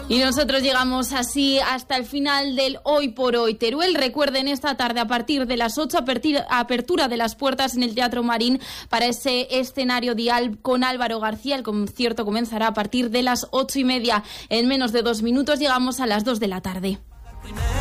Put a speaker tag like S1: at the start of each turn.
S1: Y nosotros llegamos así hasta el final del Hoy por Hoy Teruel. Recuerden, esta tarde a partir de las 8, apertura de las puertas en el Teatro Marín para ese escenario dial con Álvaro García. El concierto comenzará a partir de las 8:30. En menos de 2 minutos llegamos a las 2 de la tarde.